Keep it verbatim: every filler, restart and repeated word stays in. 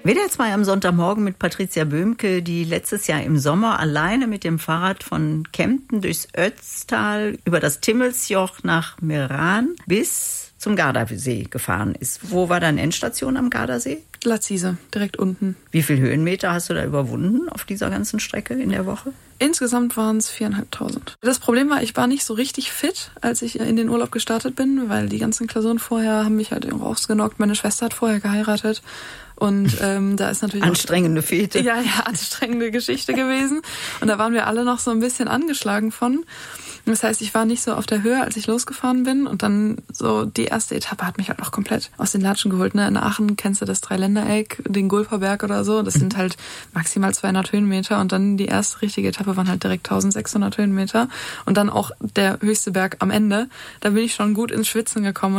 W D R zwei am Sonntagmorgen mit Patricia Böhmke, die letztes Jahr im Sommer alleine mit dem Fahrrad von Kempten durchs Ötztal über das Timmelsjoch nach Meran bis zum Gardasee gefahren ist. Wo war deine Endstation am Gardasee? Glatzise, direkt unten. Wie viele Höhenmeter hast du da überwunden auf dieser ganzen Strecke in der Woche? Insgesamt waren es viertausendfünfhundert. Das Problem war, ich war nicht so richtig fit, als ich in den Urlaub gestartet bin, weil die ganzen Klausuren vorher haben mich halt rausgenockt. Meine Schwester hat vorher geheiratet und ähm, da ist natürlich anstrengende auch, Fete. Ja, ja, anstrengende Geschichte gewesen. Und da waren wir alle noch so ein bisschen angeschlagen von. Das heißt, ich war nicht so auf der Höhe, als ich losgefahren bin. Und dann so die erste Etappe hat mich halt noch komplett aus den Latschen geholt. Ne? In Aachen kennst du das Dreiländereck, den Gulperberg oder so. Das sind halt maximal zweihundert Höhenmeter. Und dann die erste richtige Etappe waren halt direkt eintausendsechshundert Höhenmeter. Und dann auch der höchste Berg am Ende. Da bin ich schon gut ins Schwitzen gekommen.